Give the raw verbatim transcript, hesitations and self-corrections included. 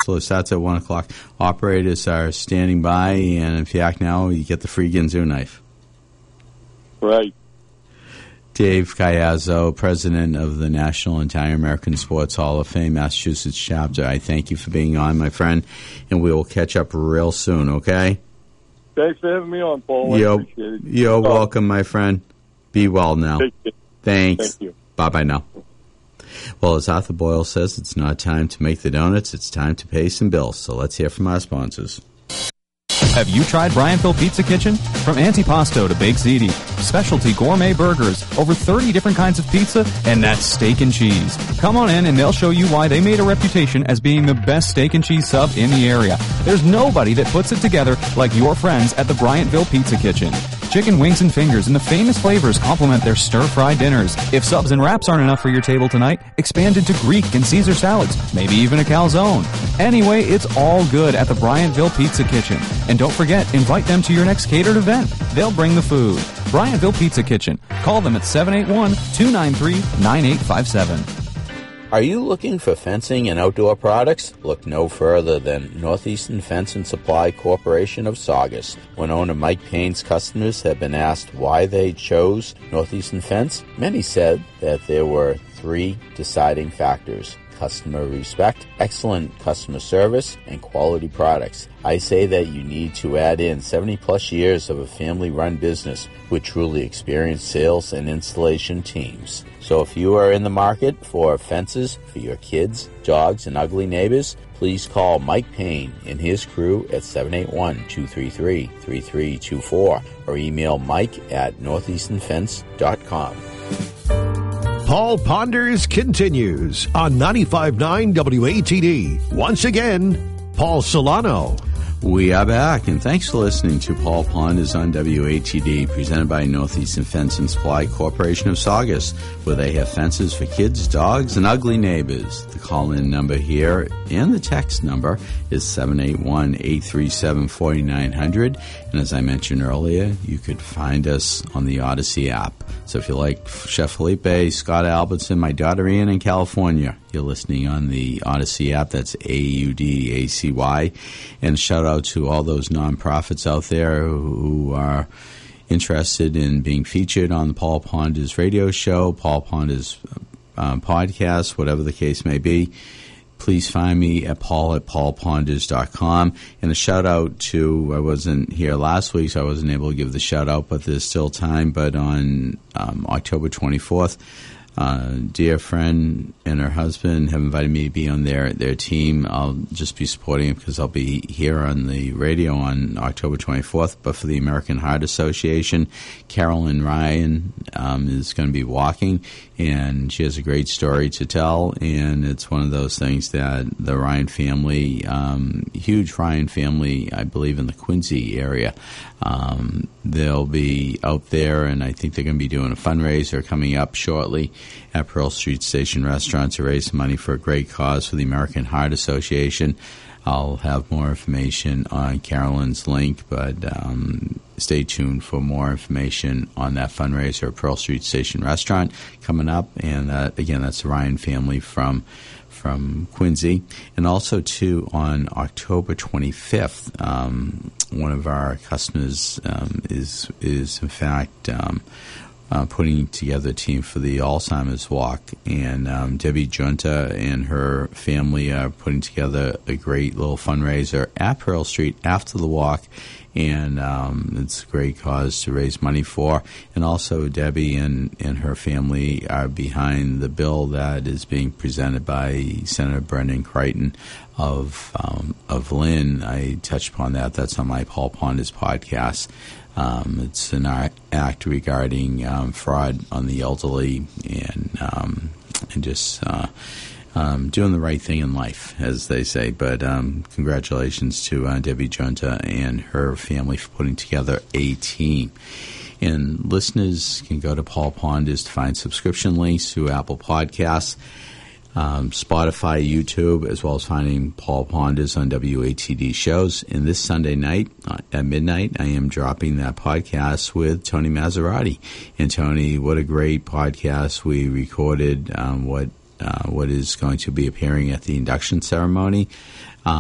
floor starts at one o'clock. Operators are standing by, and if you act now, you get the free Ginzu knife. Right. Dave Cayazzo, president of the National Italian American Sports Hall of Fame, Massachusetts chapter. I thank you for being on, my friend, and we will catch up real soon, okay? Thanks for having me on, Paul. I You're, appreciate it. you're oh. welcome, my friend. Be well now. Thanks. Thank you. Bye-bye now. Well, as Arthur Boyle says, it's not time to make the donuts, it's time to pay some bills. So let's hear from our sponsors. Have you tried Bryantville Pizza Kitchen? From antipasto to baked ziti, specialty gourmet burgers, over thirty different kinds of pizza, and that's steak and cheese. Come on in and they'll show you why they made a reputation as being the best steak and cheese sub in the area. There's nobody that puts it together like your friends at the Bryantville Pizza Kitchen. Chicken wings and fingers and the famous flavors complement their stir-fried dinners. If subs and wraps aren't enough for your table tonight, expand into Greek and Caesar salads, maybe even a calzone. Anyway, it's all good at the Bryantville Pizza Kitchen. And don't forget, invite them to your next catered event. They'll bring the food. Bryantville Pizza Kitchen. Call them at seven eight one, two nine three, nine eight five seven. Are you looking for fencing and outdoor products? Look no further than Northeastern Fence and Supply Corporation of Saugus. When owner Mike Payne's customers have been asked why they chose Northeastern Fence, many said that there were three deciding factors: customer respect, excellent customer service, and quality products. I say that you need to add in seventy plus years of a family-run business with truly experienced sales and installation teams. So if you are in the market for fences for your kids, dogs, and ugly neighbors, please call Mike Payne and his crew at seven eight one, two three three, three three two four or email Mike at northeastern fence dot com. Paul Ponders continues on ninety-five point nine W A T D. Once again, Paul Solano. We are back, and thanks for listening to Paul Ponders on W A T D, presented by Northeastern Fence and Supply Corporation of Saugus, where they have fences for kids, dogs, and ugly neighbors. The call-in number here and the text number is seven eight one, eight three seven, four nine zero zero, and as I mentioned earlier, you could find us on the Odyssey app. So if you like Chef Felipe, Scott Albertson, my daughter Ian in California, you're listening on the Odyssey app. That's A U D A C Y. And shout out to all those nonprofits out there who are interested in being featured on the Paul Ponders radio show, Paul Ponders um, podcast, whatever the case may be. Please find me at paul at paul ponders dot com. And a shout out to, I wasn't here last week, so I wasn't able to give the shout out, but there's still time. But on um, October twenty-fourth, uh, dear friend and her husband have invited me to be on their, their team. I'll just be supporting them because I'll be here on the radio on October twenty-fourth. But for the American Heart Association, Carolyn Ryan um, is going to be walking, and she has a great story to tell. And it's one of those things that the Ryan family, um, huge Ryan family, I believe in the Quincy area, um, they'll be out there, and I think they're going to be doing a fundraiser coming up shortly at Pearl Street Station Restaurant to raise money for a great cause for the American Heart Association. I'll have more information on Carolyn's link, but um, stay tuned for more information on that fundraiser at Pearl Street Station Restaurant coming up. And uh, again, that's the Ryan family from from Quincy. And also, too, on October twenty-fifth, um, one of our customers um, is, is in fact, um, Uh, putting together a team for the Alzheimer's Walk, and um, Debbie Junta and her family are putting together a great little fundraiser at Pearl Street after the walk, and um, it's a great cause to raise money for. And also Debbie and, and her family are behind the bill that is being presented by Senator Brendan Creighton of um, of Lynn. I touched upon that. That's on my Paul Ponders podcast. Um, it's an act regarding um, fraud on the elderly and um, and just uh, um, doing the right thing in life, as they say. But um, congratulations to uh, Debbie Junta and her family for putting together a team. And listeners can go to Paul Ponders to find subscription links to Apple Podcasts, Um, Spotify, YouTube, as well as finding Paul Ponders on W A T D shows. And this Sunday night uh, at midnight, I am dropping that podcast with Tony Maserati. And Tony, what a great podcast we recorded. Um, what uh, what is going to be appearing at the induction ceremony.